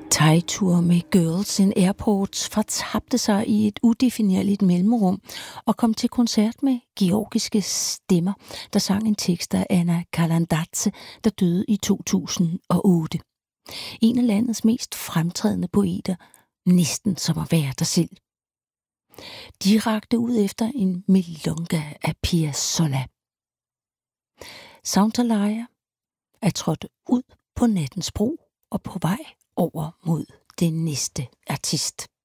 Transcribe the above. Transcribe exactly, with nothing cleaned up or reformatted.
Thai-tur med Girls in Airports fortabte sig i et udefinerligt mellemrum og kom til koncert med georgiske stemmer, der sang en tekst af Anna Kalandadze, der døde i to tusind og otte. En af landets mest fremtrædende poeter, næsten som at være der selv. De rakte ud efter en milonga af Piazzolla. Soundalaya er trådt ud på nattens bro og på vej over mod den næste artist.